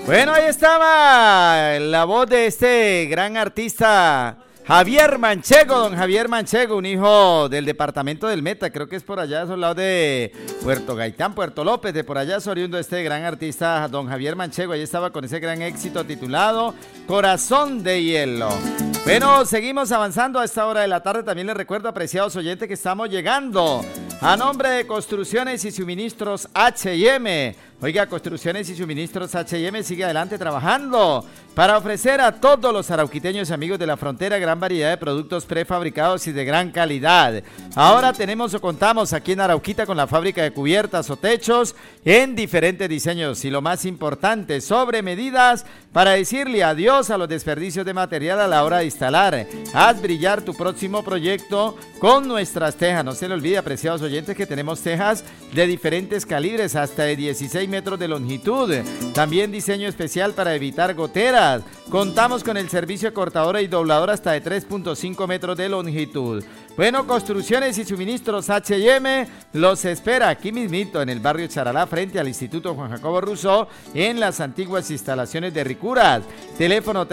Bueno, ahí estaba la voz de este gran artista Javier Manchego, don Javier Manchego, un hijo del departamento del Meta, creo que es por allá, a esos lados de Puerto Gaitán, Puerto López, de por allá es oriundo este gran artista, don Javier Manchego. Ahí estaba con ese gran éxito titulado Corazón de Hielo. Bueno, seguimos avanzando a esta hora de la tarde. También les recuerdo, apreciados oyentes, que estamos llegando a nombre de Construcciones y Suministros H&M. Oiga, Construcciones y Suministros H&M sigue adelante trabajando para ofrecer a todos los arauquiteños y amigos de la frontera gran variedad de productos prefabricados y de gran calidad. Ahora tenemos o contamos aquí en Arauquita con la fábrica de cubiertas o techos en diferentes diseños y lo más importante, sobre medidas para decirle adiós a los desperdicios de material a la hora de instalar. Haz brillar tu próximo proyecto con nuestras tejas. No se le olvide, apreciados oyentes, que tenemos tejas de diferentes calibres hasta de 16 metros de longitud. También diseño especial para evitar goteras. Contamos con el servicio de cortadora y dobladora hasta de 3.5 metros de longitud. Bueno, Construcciones y Suministros H&M los espera aquí mismito en el barrio Charalá, frente al Instituto Juan Jacobo Rousseau, en las antiguas instalaciones de Ricuras. Teléfono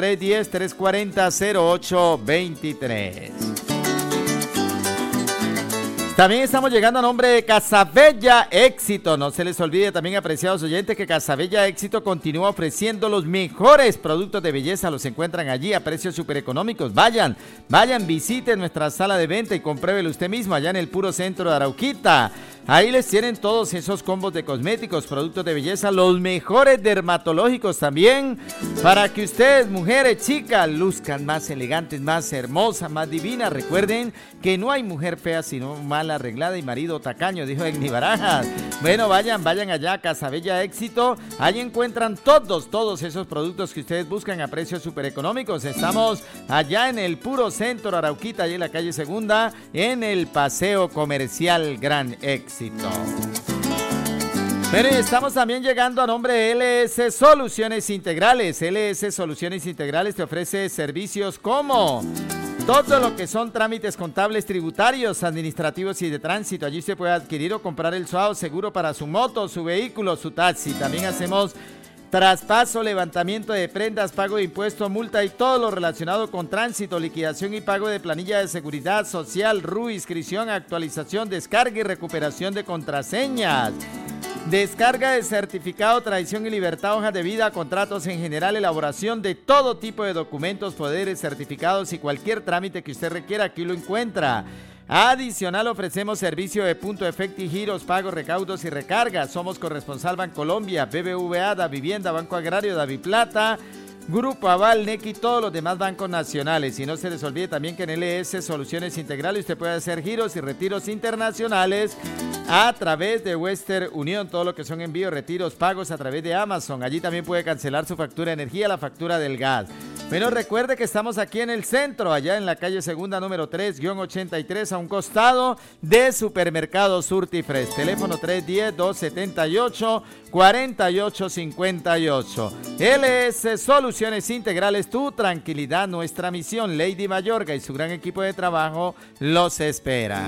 310-340-0823. También estamos llegando a nombre de Casabella Éxito. No se les olvide también, apreciados oyentes, que Casabella Éxito continúa ofreciendo los mejores productos de belleza. Los encuentran allí a precios súper económicos. Vayan, visiten nuestra sala de venta y compruébelo usted mismo allá en el puro centro de Arauquita. Ahí les tienen todos esos combos de cosméticos, productos de belleza, los mejores dermatológicos también, para que ustedes, mujeres, chicas, luzcan más elegantes, más hermosas, más divinas. Recuerden que no hay mujer fea sino mal arreglada y marido tacaño, dijo Egni Barajas. Bueno, vayan allá a Casabella Éxito. Ahí encuentran todos esos productos que ustedes buscan a precios súper económicos. Estamos allá en el puro centro Arauquita, allí en la calle Segunda, en el Paseo Comercial Gran Éxito. Pero estamos también llegando a nombre de LS Soluciones Integrales. LS Soluciones Integrales te ofrece servicios como todo lo que son trámites contables, tributarios, administrativos y de tránsito. Allí se puede adquirir o comprar el SUAO seguro para su moto, su vehículo, su taxi. También hacemos traspaso, levantamiento de prendas, pago de impuestos, multa y todo lo relacionado con tránsito, liquidación y pago de planilla de seguridad social, RU, inscripción, actualización, descarga y recuperación de contraseñas. Descarga de certificado, tradición y libertad, hojas de vida, contratos en general, elaboración de todo tipo de documentos, poderes, certificados y cualquier trámite que usted requiera, aquí lo encuentra. Adicional, ofrecemos servicio de punto efecto y giros, pagos, recaudos y recargas. Somos corresponsal Bancolombia, BBVA, Da Vivienda, Banco Agrario, Daviplata, Grupo Aval, NEC y todos los demás bancos nacionales. Y no se les olvide también que en LS Soluciones Integrales usted puede hacer giros y retiros internacionales a través de Western Union, todo lo que son envíos, retiros, pagos a través de Amazon. Allí también puede cancelar su factura de energía, la factura del gas. Bueno, recuerde que estamos aquí en el centro, allá en la calle Segunda número 3-83, a un costado de Supermercado Surtifresh. Teléfono 310-278-4858. LS Soluciones Integrales, tu tranquilidad, nuestra misión. Lady Mayorga y su gran equipo de trabajo los esperan.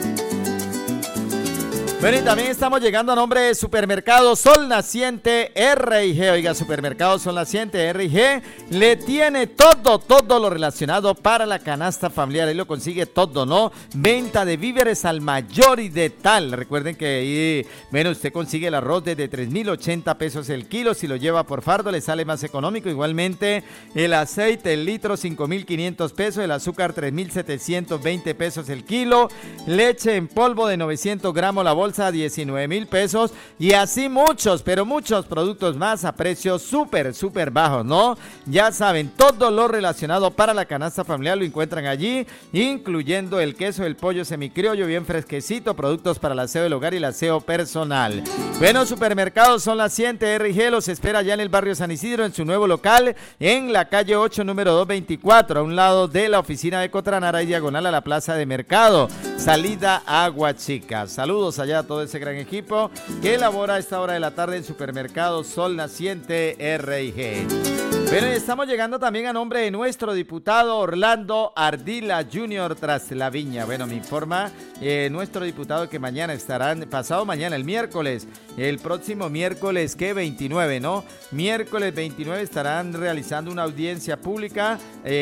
Bueno, y también estamos llegando a nombre de Supermercado Sol Naciente R&G. Oiga, Supermercado Sol Naciente R&G le tiene todo lo relacionado para la canasta familiar. Ahí lo consigue todo, ¿no? Venta de víveres al mayor y de tal. Recuerden que ahí, bueno, usted consigue el arroz desde 3,080 pesos el kilo. Si lo lleva por fardo, le sale más económico. Igualmente, el aceite, el litro, 5,500 pesos. El azúcar, 3,720 pesos el kilo. Leche en polvo de 900 gramos la bolsa, 19,000 pesos, y así muchos, pero muchos productos más a precios súper bajos, ¿no? Ya saben, todo lo relacionado para la canasta familiar lo encuentran allí, incluyendo el queso, el pollo semicriollo bien fresquecito, productos para el aseo del hogar y el aseo personal. Bueno, Supermercados Son Naciente R&G los espera ya en el barrio San Isidro, en su nuevo local, en la calle 8, número 224, a un lado de la oficina de Cotranara y diagonal a la plaza de mercado, salida Agua Chica. Saludos allá a todo ese gran equipo que elabora a esta hora de la tarde en Supermercado Sol Naciente R&G. Bueno, estamos llegando también a nombre de nuestro diputado Orlando Ardila Jr. Traslaviña. Bueno, me informa nuestro diputado que mañana estarán, pasado mañana, el próximo miércoles, ¿qué? 29, ¿no? Miércoles 29 estarán realizando una audiencia pública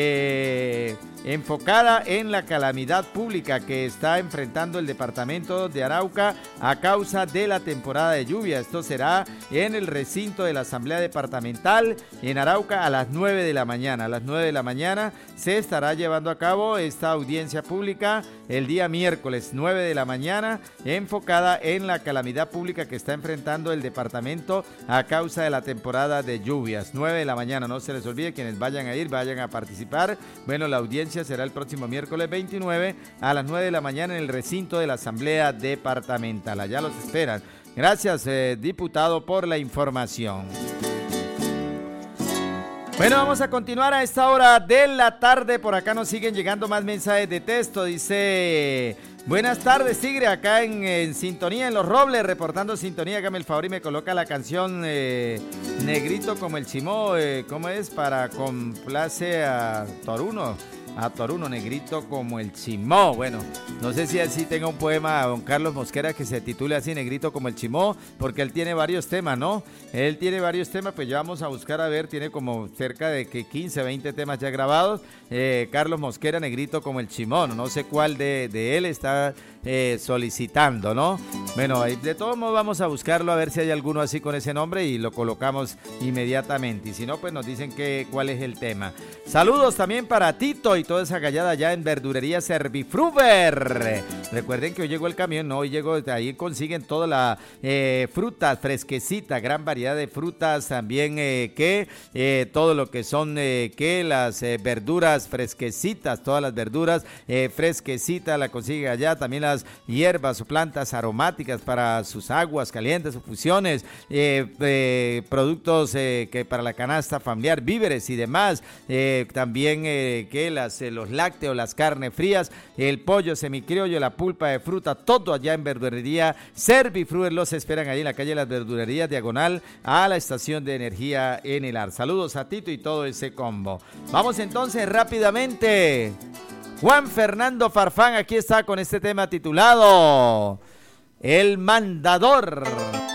enfocada en la calamidad pública que está enfrentando el departamento de Arauca a causa de la temporada de lluvia. Esto será en el recinto de la Asamblea Departamental en Arauca a las 9 de la mañana. A las 9 de la mañana se estará llevando a cabo esta audiencia pública el día miércoles 9 de la mañana, enfocada en la calamidad pública que está enfrentando el departamento a causa de la temporada de lluvias. 9 de la mañana, no se les olvide, quienes vayan a ir, vayan a participar. Bueno, la audiencia será el próximo miércoles 29 a las 9 de la mañana en el recinto de la Asamblea Departamental. Allá los esperan. Gracias, diputado, por la información. Bueno, vamos a continuar a esta hora de la tarde. Por acá nos siguen llegando más mensajes de texto. Dice: buenas tardes, Tigre, acá en sintonía en Los Robles, reportando sintonía. Hágame el favor y me coloca la canción Negrito como el Chimó. ¿Cómo es? Para complace a Toruno. A Toruno, negrito como el Chimó. Bueno, no sé si así tenga un poema a don Carlos Mosquera que se titule así, Negrito como el Chimó, porque él tiene varios temas, ¿no? Él tiene varios temas, pues ya vamos a buscar a ver, tiene como cerca de 15, 20 temas ya grabados. Carlos Mosquera, Negrito como el Chimó, no sé cuál de él está solicitando, ¿no? Bueno, de todos modos vamos a buscarlo a ver si hay alguno así con ese nombre y lo colocamos inmediatamente. Y si no, pues nos dicen cuál es el tema. Saludos también para Tito y toda esa gallada allá en Verdurería Servifruber. Recuerden que hoy llegó el camión, ¿no? Hoy llegó, ahí consiguen toda la fruta fresquecita, gran variedad de frutas también, todo lo que son, las verduras fresquecitas, todas las verduras fresquecitas la consiguen allá, también las hierbas o plantas aromáticas para sus aguas calientes o fusiones, productos que para la canasta familiar, víveres y demás, también los lácteos, las carnes frías, el pollo semicriollo, la pulpa de fruta, todo allá en Verdurería Servifruber. Los esperan ahí en la calle de las Verdurerías, diagonal a la estación de energía en el AR. Saludos a Tito y todo ese combo. Vamos entonces rápidamente. Juan Fernando Farfán aquí está con este tema titulado El Mandador.